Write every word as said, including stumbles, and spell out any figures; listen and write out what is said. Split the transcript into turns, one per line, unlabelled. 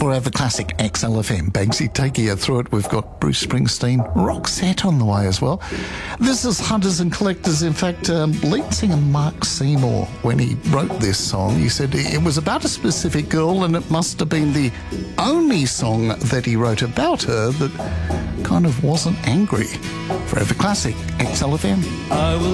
Forever Classic X L F M. Banksy taking you through it. We've got Bruce Springsteen, Roxette on the way as well. This is Hunters and Collectors. In fact, um, lead singer Mark Seymour, when he wrote this song, he said it was about a specific girl, and it must have been the only song that he wrote about her that kind of wasn't angry. Forever Classic X L F M.
I will